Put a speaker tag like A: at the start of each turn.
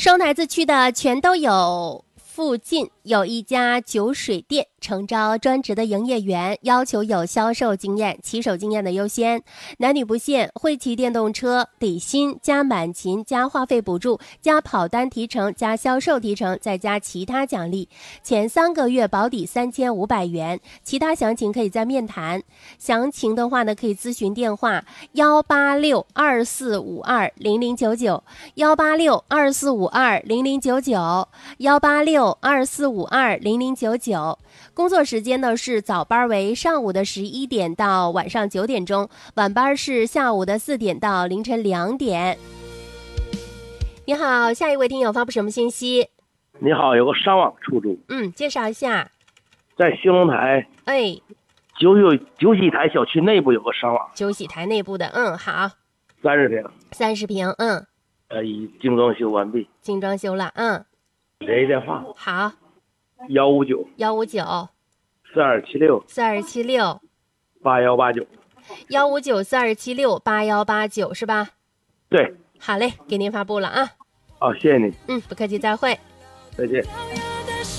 A: 双台子区的全都有附近有一家酒水店，诚招专职的营业员，要求有销售经验、骑手经验的优先，男女不限，会骑电动车，底薪加满勤加话费补助加跑单提成加销售提成再加其他奖励，前3个月保底3500元，其他详情可以在面谈。详情的话呢，可以咨询电话18624520099 18624520099 18624520099。工作时间呢是早班为上午的11点到晚上9点钟，晚班是下午的4点到凌晨2点。你好，下一位听友发布什么信息？
B: 你好，有个上网出租，
A: 介绍一下。
B: 在兴隆台，九喜台小区内部有个上网，
A: 九喜台内部的，好
B: ，30平
A: ，30平，
B: 已精装修完毕，
A: 精装修了，
B: 联系电话
A: 好
B: 159 4276 8189
A: 1594276 8189是吧？
B: 对，
A: 好嘞，给您发布了啊。
B: 好，谢谢您。
A: 不客气，再会。
B: 再见。